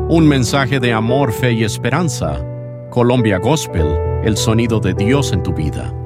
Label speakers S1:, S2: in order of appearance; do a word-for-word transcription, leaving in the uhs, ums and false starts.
S1: Un mensaje de amor, fe y esperanza. Colombia Gospel, el sonido de Dios en tu vida.